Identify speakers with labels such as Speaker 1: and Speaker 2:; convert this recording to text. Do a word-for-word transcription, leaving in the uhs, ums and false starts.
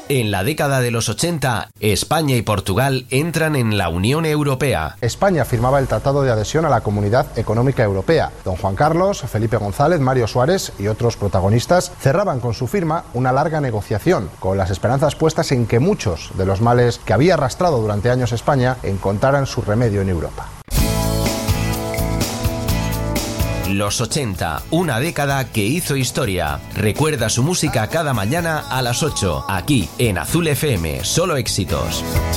Speaker 1: En la década de los ochenta, España y Portugal entran en la Unión Europea.
Speaker 2: España firmaba el Tratado de Adhesión a la Comunidad Económica Europea. Don Juan Carlos, Felipe González, Mario Suárez y otros protagonistas cerraban con su firma una larga negociación, con las esperanzas puestas en que muchos de los males que había arrastrado durante años España encontraran su remedio en Europa.
Speaker 1: Los ochenta, una década que hizo historia. Recuerda su música cada mañana a las ocho, aquí en Azul F M, solo éxitos.